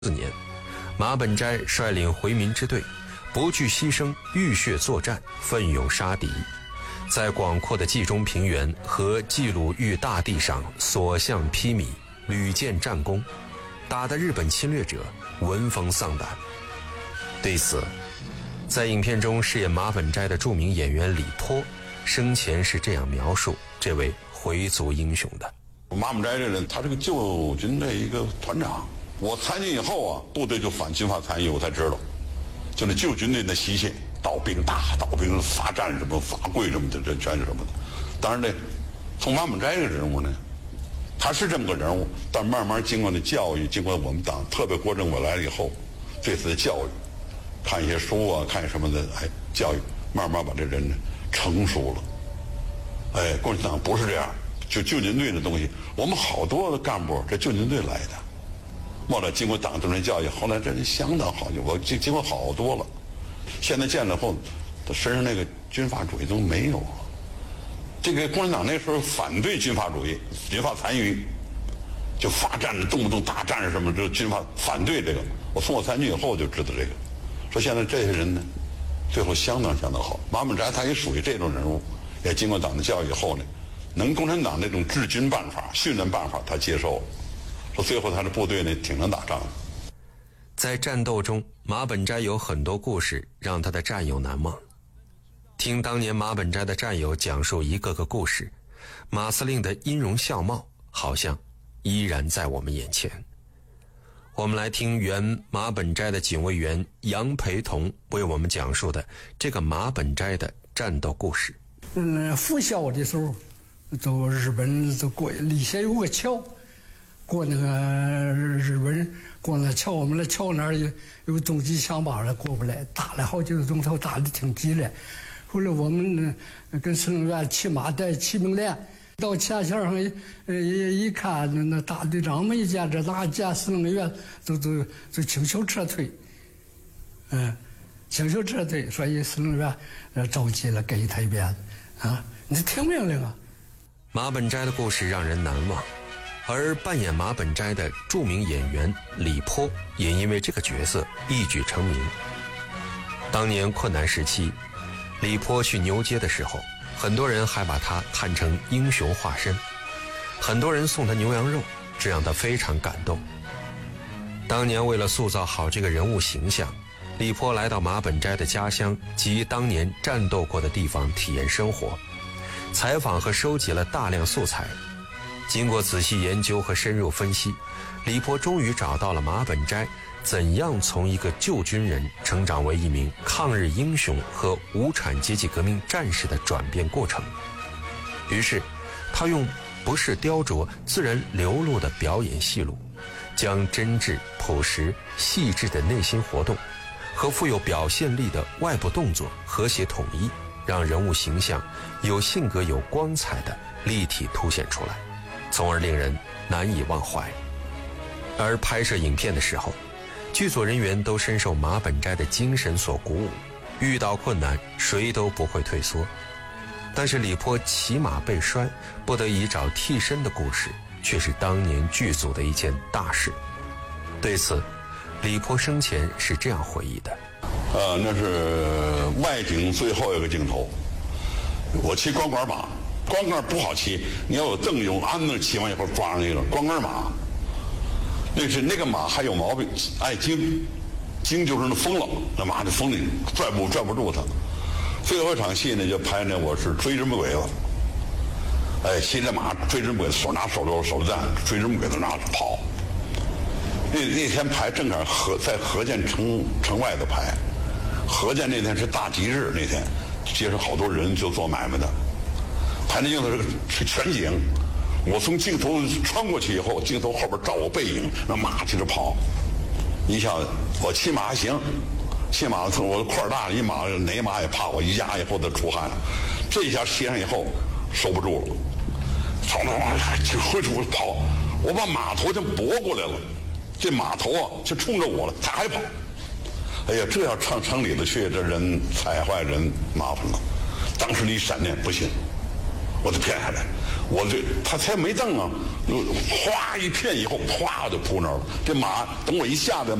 年，马本斋率领回民之队，不惧牺牲，浴血作战，奋勇杀敌，在广阔的冀中平原和冀鲁豫大地上所向披靡，屡建战功，打得日本侵略者闻风丧胆。对此，在影片中饰演马本斋的著名演员李波生前是这样描述这位回族英雄的： 马本斋这人，他是个旧军的一个团长。我参军以后啊，部队就反军阀参与，我才知道，就那旧军队的习性，倒兵罚站什么罚跪什么的，这全是什么的。当然呢，从马本斋这个人物呢，他是这么个人物，但慢慢经过的教育，经过我们党，特别郭政委来了以后，对此的教育，看一些书啊，看什么的，教育慢慢把这人呢成熟了。共产党不是这样，就旧军队的东西，我们好多的干部这旧军队来的。后来经过党政治教育，后来这相当好，我经过好多了。现在见了后，他身上那个军阀主义都没有了。这个共产党那时候反对军阀主义，军阀残余，就罚站，动不动打战什么，这军阀反对这个。我从我参军以后就知道这个，说现在这些人呢，最后相当好。马本斋他也属于这种人物，也经过党的教育以后呢，能共产党那种治军办法、训练办法他接受。说最后他的部队呢挺能打仗的。 在战斗中，马本斋有很多故事让他的战友难忘。听当年马本斋的战友讲述一个个故事，马司令的音容笑貌好像依然在我们眼前。我们来听原马本斋的警卫员杨培同为我们讲述的这个马本斋的战斗故事。 拂晓的时候，走日本走过里下有个桥，过那个日本人过那桥，我们那桥那儿有重机枪把了过不来，打了好几个钟头，打得挺激烈。后来我们跟司令员骑马带骑兵连到前线上一看，那大队长们一见这哪见司令员就轻巧撤退，轻巧撤退，所以司令员着急了，给他一鞭子啊，你听命令啊！ 马本斋的故事让人难忘。而扮演马本斋的著名演员李波也因为这个角色一举成名。当年困难时期，李波去牛街的时候，很多人还把他看成英雄化身，很多人送他牛羊肉，这让他非常感动。当年为了塑造好这个人物形象，李波来到马本斋的家乡及当年战斗过的地方体验生活，采访和收集了大量素材。经过仔细研究和深入分析，李波终于找到了马本斋怎样从一个旧军人成长为一名抗日英雄和无产阶级革命战士的转变过程。于是他用不是雕琢、自然流露的表演戏路，将真挚、朴实、细致的内心活动和富有表现力的外部动作和谐统一，让人物形象有性格、有光彩的立体凸显出来，从而令人难以忘怀。而拍摄影片的时候，剧组人员都深受马本斋的精神所鼓舞，遇到困难谁都不会退缩。但是李波骑马被摔，不得已找替身的故事，却是当年剧组的一件大事。对此，李波生前是这样回忆的： 那是外景最后一个镜头，我骑光杆马。光杆不好骑，你要有邓勇安那骑完以后抓上去了。光杆马，那个马还有毛病，爱惊就是那疯了，那马就疯了，拽不住它。最后一场戏呢，就拍呢我是追着鬼子，骑着马追着鬼子，手拿手榴弹，追着鬼子那跑。那天排正好在河间城外头排，河间那天是大吉日，那天街上好多人就做买卖的。拍那镜头是全景，我从镜头穿过去以后，镜头后边照我背影，那马接着跑。你想我骑马还行，骑马我块大一马，哪马也怕我，一压以后它出汗，这一下骑上以后收不住了，从那就挥出跑，我把马头就拨过来了，这马头啊就冲着我了，他还跑。哎呀，这要上城里头去，这人踩坏人麻烦了。当时一闪念不行。 我就骗下来，他才没挣啊，哗一骗以后，哗就扑那儿了。这马等我一下来。